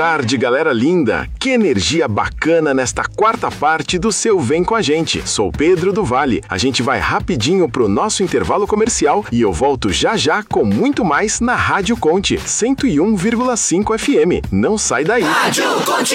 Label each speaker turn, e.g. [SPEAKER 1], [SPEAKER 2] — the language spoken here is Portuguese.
[SPEAKER 1] tarde, galera linda! Que energia bacana nesta quarta parte do seu Vem Com a Gente. Sou Pedro do Vale. A gente vai rapidinho pro nosso intervalo comercial e eu volto já já com muito mais na Rádio Conte 101,5 FM. Não sai daí!
[SPEAKER 2] Rádio Conte.